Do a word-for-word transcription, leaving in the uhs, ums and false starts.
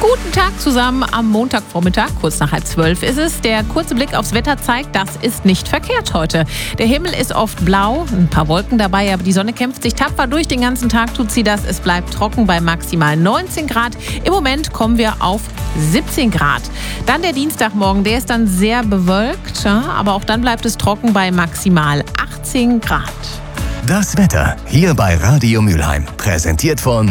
Guten Tag zusammen am Montagvormittag, kurz nach halb zwölf ist es. Der kurze Blick aufs Wetter zeigt, das ist nicht verkehrt heute. Der Himmel ist oft blau, ein paar Wolken dabei, aber die Sonne kämpft sich tapfer durch. Den ganzen Tag tut sie das. Es bleibt trocken bei maximal neunzehn Grad. Im Moment kommen wir auf siebzehn Grad. Dann der Dienstagmorgen, der ist dann sehr bewölkt, ja, aber auch dann bleibt es trocken bei maximal achtzehn Grad. Das Wetter hier bei Radio Mülheim, präsentiert von